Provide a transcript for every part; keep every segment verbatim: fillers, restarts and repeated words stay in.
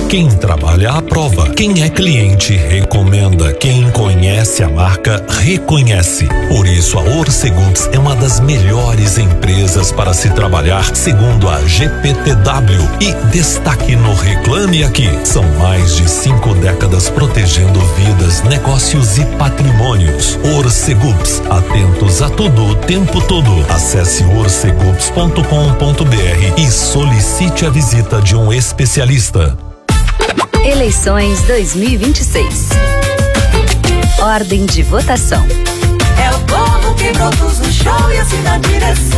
Quem trabalha aprova. Quem é cliente recomenda. Quem conhece a marca reconhece. Por isso a Orcegups é uma das melhores empresas para se trabalhar, segundo a G P T W. E destaque no Reclame Aqui. São mais de cinco décadas protegendo vidas, negócios e patrimônios. Orcegups, atentos a tudo o tempo todo. Acesse orcegups ponto com ponto b r e solicite a visita de um especialista. Eleições dois mil e vinte e seis. Ordem de votação. É o povo que produz o show e assim dá direção.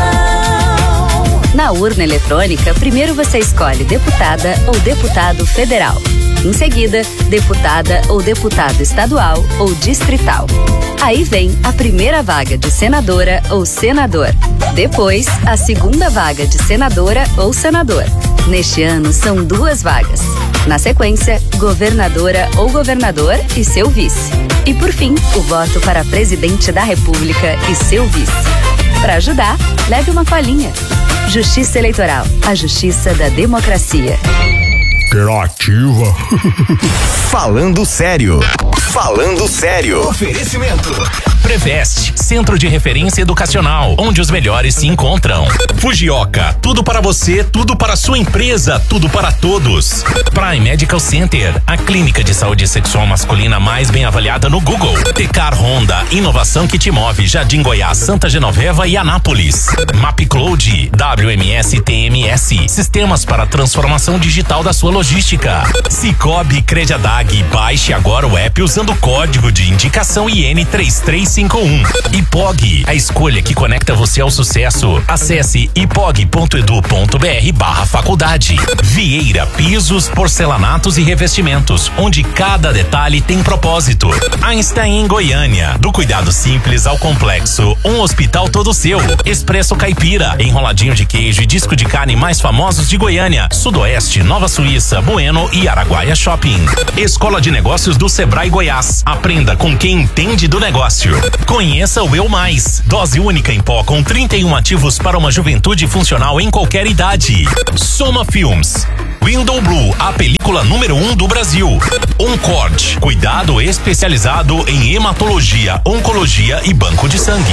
Na urna eletrônica, primeiro você escolhe deputada ou deputado federal. Em seguida, deputada ou deputado estadual ou distrital. Aí vem a primeira vaga de senadora ou senador. Depois, a segunda vaga de senadora ou senador. Neste ano, são duas vagas. Na sequência, governadora ou governador e seu vice. E por fim, o voto para presidente da República e seu vice. Para ajudar, leve uma colinha. Justiça Eleitoral, a justiça da democracia. Criativa. Falando sério. Falando sério. Oferecimento. Preveste, Centro de Referência Educacional, onde os melhores se encontram. Fujioka, tudo para você, tudo para sua empresa, tudo para todos. Prime Medical Center, a clínica de saúde sexual masculina mais bem avaliada no Google. Tecar Honda, inovação que te move, Jardim Goiás, Santa Genoveva e Anápolis. MapCloud, W M S T M S, sistemas para transformação digital da sua logística. Cicobi Crediadag, baixe agora o app usando o código de indicação I N três três cinco um. Ipog, a escolha que conecta você ao sucesso. Acesse ipog ponto edu ponto br barra faculdade. Vieira Pisos, Porcelanatos e Revestimentos, onde cada detalhe tem propósito. Einstein em Goiânia, do cuidado simples ao complexo, um hospital todo seu. Expresso Caipira, enroladinho de queijo e disco de carne mais famosos de Goiânia, Sudoeste, Nova Suíça, Bueno e Araguaia Shopping. Escola de Negócios do Sebrae Goiás. Aprenda com quem entende do negócio. Conheça o Eu Mais, dose única em pó com trinta e um ativos para uma juventude funcional em qualquer idade. Soma Films, Window Blue, a película número um do Brasil. Oncord, cuidado especializado em hematologia, oncologia e banco de sangue.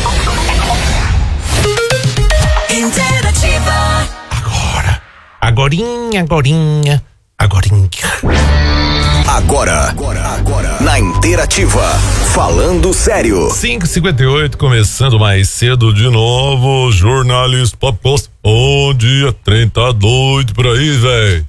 Interativa. Agora, agorinha, agorinha, agorinha. Agora, agora, agora, na Interativa, falando sério. cinco e cinquenta e oito, começando mais cedo de novo, jornalista Pop Post. Bom dia, trem tá doido por aí, velho.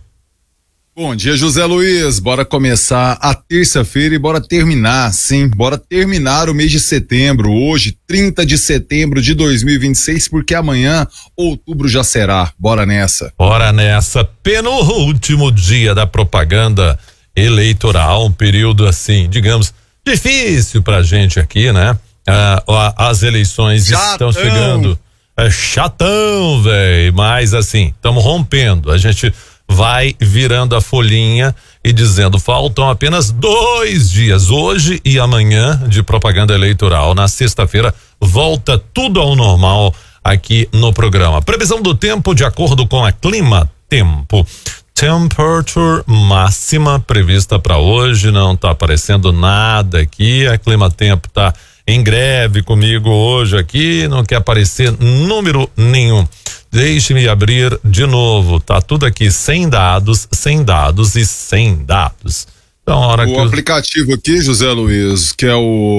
Bom dia, José Luiz, bora começar a terça-feira e bora terminar, sim, bora terminar o mês de setembro, hoje, trinta de setembro de dois mil e vinte e seis, porque amanhã, outubro já será, bora nessa. Bora nessa, penúltimo dia da propaganda eleitoral, um período assim, digamos, difícil pra gente aqui, né? Ah, as eleições Chatão. estão chegando, é chatão, velho, mas assim, estamos rompendo, a gente vai virando a folhinha e dizendo, faltam apenas dois dias, hoje e amanhã, de propaganda eleitoral. Na sexta-feira volta tudo ao normal aqui no programa. Previsão do tempo de acordo com a Clima Tempo. Temperature máxima prevista para hoje, não tá aparecendo nada aqui, a Clima Tempo tá em greve comigo hoje aqui, não quer aparecer número nenhum. Deixe-me abrir de novo, tá tudo aqui sem dados, sem dados e sem dados. Então, a hora o que aplicativo aqui, José Luiz, que é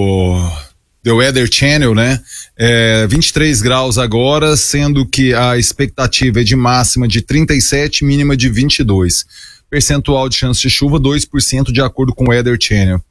o The Weather Channel, né? É vinte e três graus agora, sendo que a expectativa é de máxima de trinta e sete, mínima de vinte e dois. Percentual de chance de chuva, dois por cento de acordo com o Weather Channel.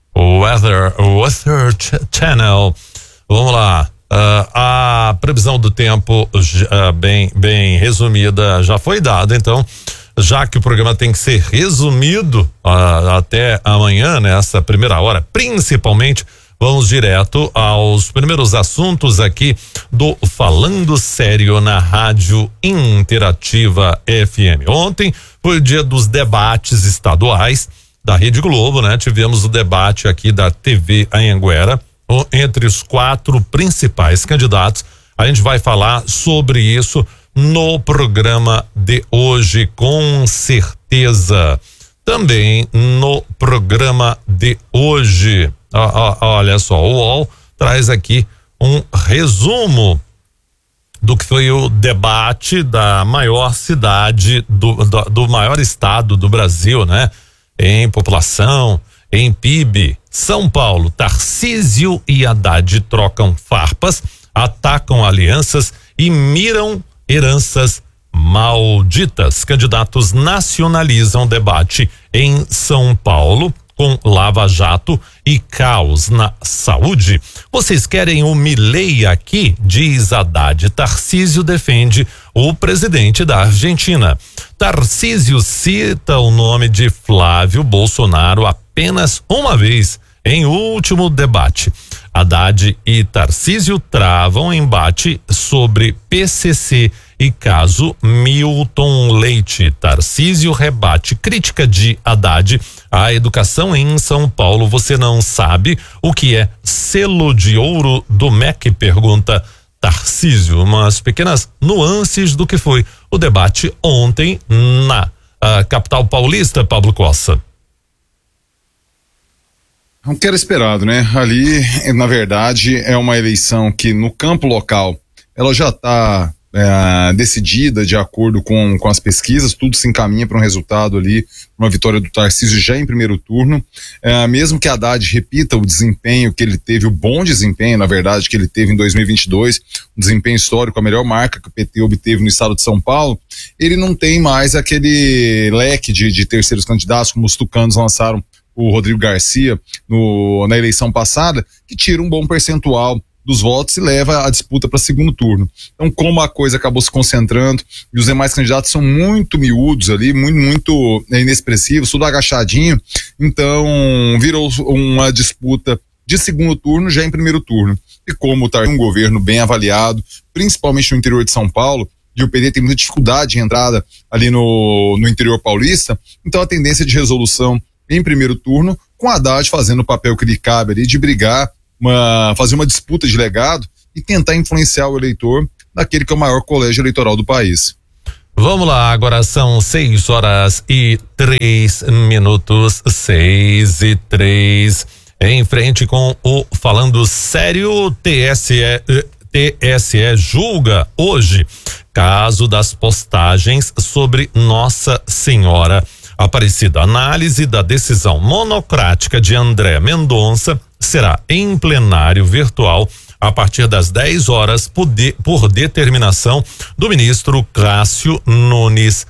O Weather, o Weather Channel, vamos lá. Uh, a previsão do tempo uh, bem, bem resumida já foi dada, então já que o programa tem que ser resumido uh, até amanhã, nessa primeira hora, principalmente, vamos direto aos primeiros assuntos aqui do Falando Sério na Rádio Interativa F M. Ontem foi o dia dos debates estaduais da Rede Globo, né? Tivemos o debate aqui da T V Anhanguera entre os quatro principais candidatos. A gente vai falar sobre isso no programa de hoje, com certeza. também no programa de hoje. Ah, ah, olha só, o U O L traz aqui um resumo do que foi o debate da maior cidade do, do, do maior estado do Brasil, né? Em população, em P I B, São Paulo. Tarcísio e Haddad trocam farpas, atacam alianças e miram heranças malditas. Candidatos nacionalizam debate em São Paulo com Lava Jato e caos na saúde. Vocês querem o Milei aqui? Diz Haddad. Tarcísio defende o presidente da Argentina. Tarcísio cita o nome de Flávio Bolsonaro apenas uma vez em último debate. Haddad e Tarcísio travam embate sobre P C C e caso Milton Leite. Tarcísio rebate crítica de Haddad à educação em São Paulo. Você não sabe o que é selo de ouro do M E C? Pergunta Tarcísio. Umas pequenas nuances do que foi o debate ontem na uh, capital paulista, Pablo Costa. Não que era esperado, né? Ali, na verdade, é uma eleição que no campo local ela já está é, decidida de acordo com, com as pesquisas, tudo se encaminha para um resultado ali, uma vitória do Tarcísio já em primeiro turno. É, mesmo que Haddad repita o desempenho que ele teve, o bom desempenho, na verdade, que ele teve em dois mil e vinte e dois, um desempenho histórico, a melhor marca que o P T obteve no estado de São Paulo, ele não tem mais aquele leque de, de terceiros candidatos, como os tucanos lançaram o Rodrigo Garcia no, na eleição passada, que tira um bom percentual dos votos e leva a disputa para segundo turno. Então, como a coisa acabou se concentrando e os demais candidatos são muito miúdos ali, muito, muito inexpressivos, tudo agachadinho, então virou uma disputa de segundo turno já em primeiro turno. E como está um governo bem avaliado, principalmente no interior de São Paulo, e o P T tem muita dificuldade de entrada ali no, no interior paulista, então a tendência de resolução em primeiro turno, com Haddad fazendo o papel que lhe cabe ali de brigar, uma, fazer uma disputa de legado e tentar influenciar o eleitor naquele que é o maior colégio eleitoral do país. Vamos lá, agora são seis horas e três minutos, seis e três. Em frente com o Falando Sério, T S E, T S E julga hoje caso das postagens sobre Nossa Senhora Aparecida. Análise da decisão monocrática de André Mendonça será em plenário virtual a partir das dez horas por, de, por determinação do ministro Cássio Nunes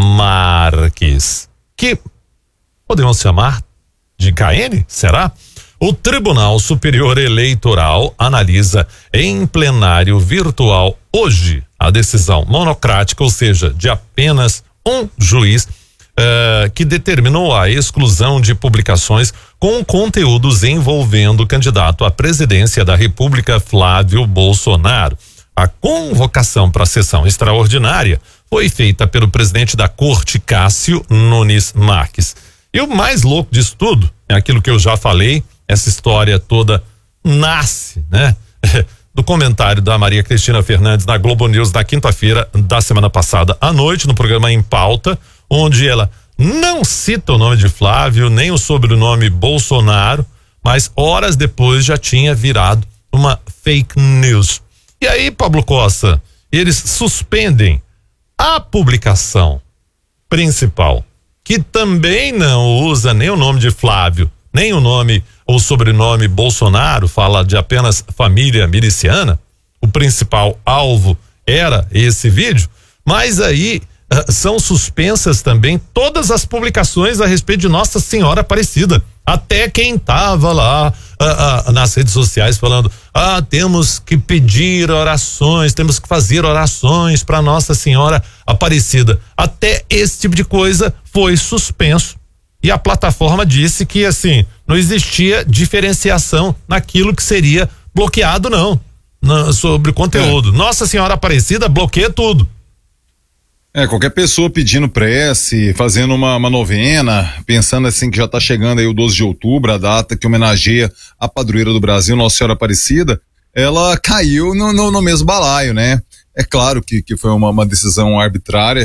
Marques, que podemos chamar de K N, será? O Tribunal Superior Eleitoral analisa em plenário virtual hoje a decisão monocrática, ou seja, de apenas um juiz Uh, que determinou a exclusão de publicações com conteúdos envolvendo o candidato à presidência da República, Flávio Bolsonaro. A convocação para a sessão extraordinária foi feita pelo presidente da Corte, Cássio Nunes Marques. E o mais louco disso tudo é aquilo que eu já falei, essa história toda nasce, né? Do comentário da Maria Cristina Fernandes na Globo News na quinta-feira da semana passada à noite, no programa Em Pauta, onde ela não cita o nome de Flávio, nem o sobrenome Bolsonaro, mas horas depois já tinha virado uma fake news. E aí, Pablo Costa, eles suspendem a publicação principal, que também não usa nem o nome de Flávio, nem o nome ou sobrenome Bolsonaro, fala de apenas família miliciana. O principal alvo era esse vídeo, mas aí Uh, são suspensas também todas as publicações a respeito de Nossa Senhora Aparecida. Até quem tava lá uh, uh, nas redes sociais falando, ah, temos que pedir orações, temos que fazer orações para Nossa Senhora Aparecida. Até esse tipo de coisa foi suspenso. E a plataforma disse que, assim, não existia diferenciação naquilo que seria bloqueado, não, na, sobre o conteúdo. É. Nossa Senhora Aparecida bloqueia tudo. É, qualquer pessoa pedindo prece, fazendo uma, uma novena, pensando assim que já está chegando aí o doze de outubro, a data que homenageia a padroeira do Brasil, Nossa Senhora Aparecida, ela caiu no, no, no mesmo balaio, né? É claro que, que foi uma, uma decisão arbitrária,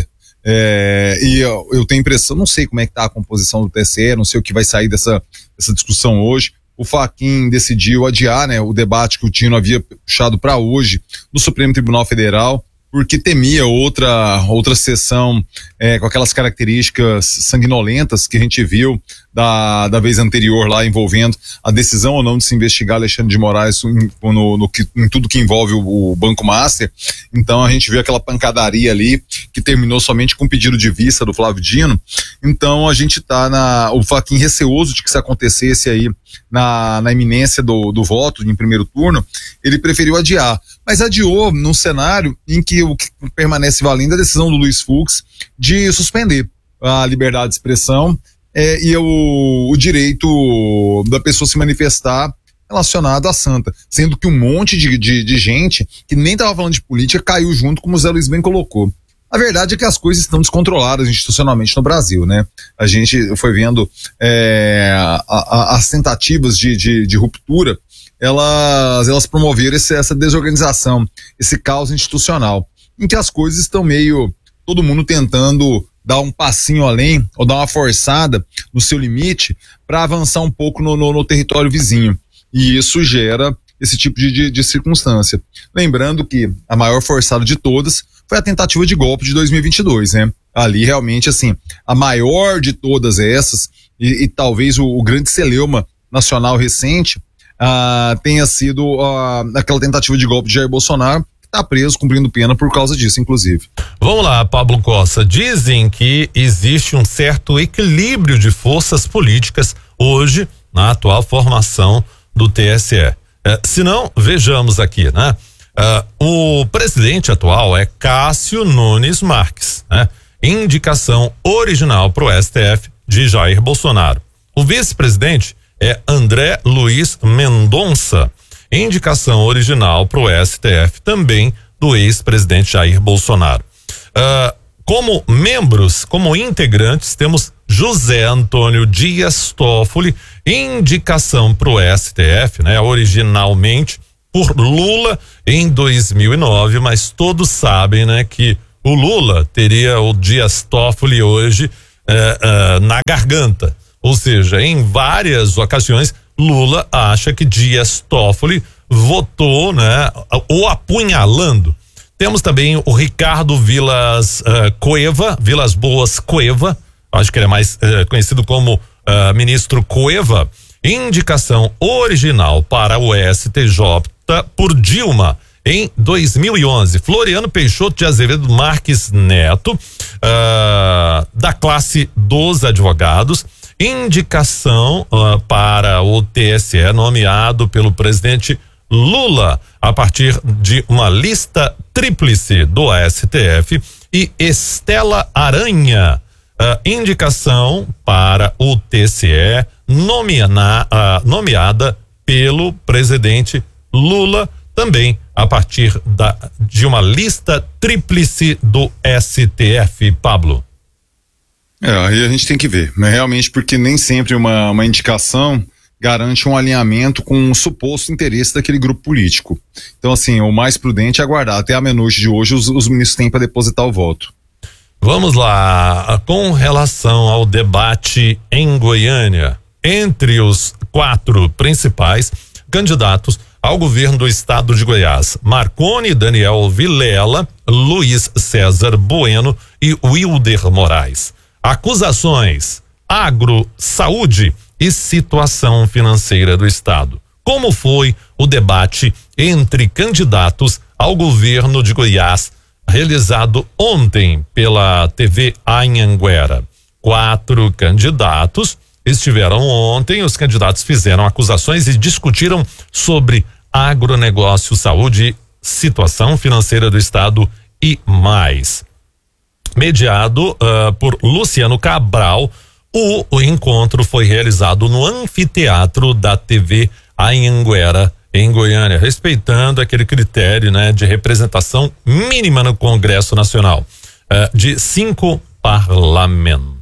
É, e eu, eu tenho impressão, não sei como é que tá a composição do T S E, não sei o que vai sair dessa, dessa discussão hoje. O Fachin decidiu adiar, né, o debate que o Tino havia puxado para hoje no Supremo Tribunal Federal, porque temia outra outra sessão é, com aquelas características sanguinolentas que a gente viu da, da vez anterior lá, envolvendo a decisão ou não de se investigar Alexandre de Moraes em, no, no, em tudo que envolve o, o Banco Master. Então a gente viu aquela pancadaria ali que terminou somente com pedido de vista do Flávio Dino. Então a gente tá na, o Fachin receoso de que isso acontecesse aí na, na iminência do, do voto em primeiro turno, ele preferiu adiar, mas adiou num cenário em que o que permanece valendo é a decisão do Luiz Fux de suspender a liberdade de expressão é, e o, o direito da pessoa se manifestar relacionado à santa, sendo que um monte de, de, de gente que nem estava falando de política caiu junto, como o Zé Luiz bem colocou. A verdade é que as coisas estão descontroladas institucionalmente no Brasil, né? A gente foi vendo é, a, a, as tentativas de, de, de ruptura, elas, elas promoveram esse, essa desorganização, esse caos institucional, em que as coisas estão meio, todo mundo tentando dar um passinho além, ou dar uma forçada no seu limite, para avançar um pouco no, no, no território vizinho. E isso gera esse tipo de, de, de circunstância. Lembrando que a maior forçada de todas foi a tentativa de golpe de dois mil e vinte e dois, né? Ali realmente, assim, a maior de todas essas, e, e talvez o, o grande celeuma nacional recente, ah, tenha sido ah, aquela tentativa de golpe de Jair Bolsonaro, que está preso, cumprindo pena por causa disso, inclusive. Vamos lá, Pablo Costa. Dizem que existe um certo equilíbrio de forças políticas hoje na atual formação do T S E. É, se não, vejamos aqui, né? Uh, o presidente atual é Cássio Nunes Marques, né? Indicação original para o S T F de Jair Bolsonaro. O vice-presidente é André Luiz Mendonça, indicação original para o S T F também do ex-presidente Jair Bolsonaro. Uh, como membros, como integrantes, temos José Antônio Dias Toffoli, indicação para o S T F, né? Originalmente por Lula em dois mil e nove, mas todos sabem, né, que o Lula teria o Dias Toffoli hoje eh, eh, na garganta. Ou seja, em várias ocasiões, Lula acha que Dias Toffoli votou, né, o apunhalando. Temos também o Ricardo Vilas uh, Cueva, Vilas Boas Cueva, acho que ele é mais uh, conhecido como uh, ministro Cueva, indicação original para o S T J por Dilma em dois mil e onze. Floriano Peixoto de Azevedo Marques Neto, uh, da classe dos advogados, indicação uh, para o T S E nomeado pelo presidente Lula a partir de uma lista tríplice do S T F, e Estela Aranha, uh, indicação para o T C E nomeana, uh, nomeada pelo presidente Lula, também a partir da, de uma lista tríplice do S T F, Pablo. É, aí a gente tem que ver, né? Realmente, porque nem sempre uma, uma indicação garante um alinhamento com um suposto interesse daquele grupo político. Então, assim, o mais prudente é aguardar até a meia-noite de hoje os, os ministros têm para depositar o voto. Vamos lá, com relação ao debate em Goiânia, entre os quatro principais candidatos ao governo do estado de Goiás, Marconi, Daniel Vilela, Luiz César Bueno e Wilder Moraes. Acusações: agro, saúde e situação financeira do estado. Como foi o debate entre candidatos ao governo de Goiás, realizado ontem pela T V Anhanguera? Quatro candidatos estiveram ontem, os candidatos fizeram acusações e discutiram sobre agronegócio, saúde, situação financeira do estado e mais. Mediado uh, por Luciano Cabral, o, o encontro foi realizado no anfiteatro da T V Anhanguera, em Goiânia, respeitando aquele critério, né, de representação mínima no Congresso Nacional, uh, de cinco parlamentos.